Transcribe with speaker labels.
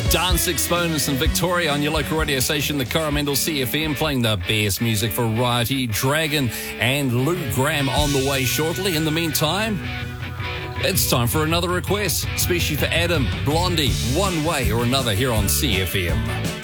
Speaker 1: Dance exponents in Victoria on your local radio station, the Coromandel CFM, playing the best music variety. Dragon and Lou Graham on the way shortly. In the meantime, it's time for another request, especially for Adam, Blondie, One Way or Another here on CFM.